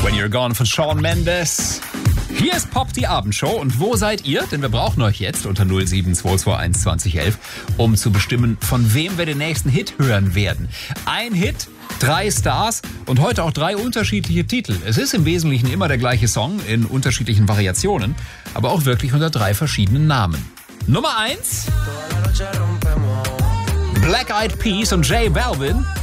When You're Gone von Shawn Mendes. Hier ist Pop, die Abendshow. Und wo seid ihr? Denn wir brauchen euch jetzt unter 07221 2011, um zu bestimmen, von wem wir den nächsten Hit hören werden. Ein Hit, 3 Stars und heute auch 3 unterschiedliche Titel. Es ist im Wesentlichen immer der gleiche Song in unterschiedlichen Variationen, aber auch wirklich unter 3 verschiedenen Namen. Nummer 1, Black Eyed Peas und J Balvin.